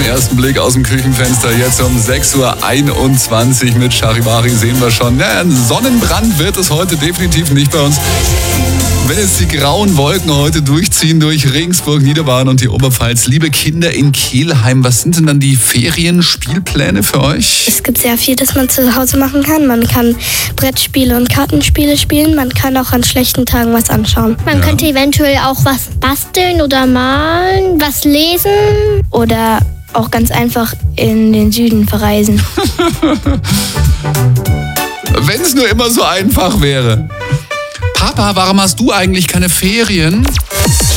ersten Blick aus dem Küchenfenster. Jetzt um 6.21 Uhr mit Charivari sehen wir schon. Ja, ein Sonnenbrand wird es heute definitiv nicht bei uns. Wenn jetzt die grauen Wolken heute durchziehen durch Regensburg, Niederbayern und die Oberpfalz. Liebe Kinder in Kelheim, was sind denn dann die Ferienspielpläne für euch? Es gibt sehr viel, das man zu Hause machen kann. Man kann Brettspiele und Kartenspiele spielen. Man kann auch an schlechten Tagen was anschauen. Man könnte eventuell auch was basteln oder malen, was lesen. Oder auch ganz einfach in den Süden verreisen. Wenn es nur immer so einfach wäre. Papa, warum hast du eigentlich keine Ferien?